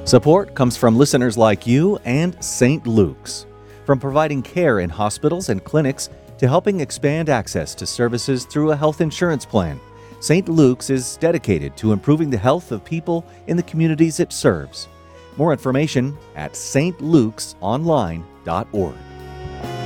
Support comes from listeners like you and St. Luke's. From providing care in hospitals and clinics to helping expand access to services through a health insurance plan, St. Luke's is dedicated to improving the health of people in the communities it serves. More information at stlukesonline.org.